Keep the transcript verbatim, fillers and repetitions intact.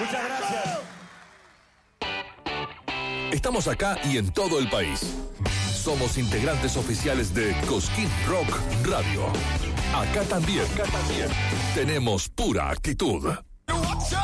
Muchas gracias. Estamos acá y en todo el país. Somos integrantes oficiales de Cosquín Rock Radio. Acá también, acá también tenemos pura actitud.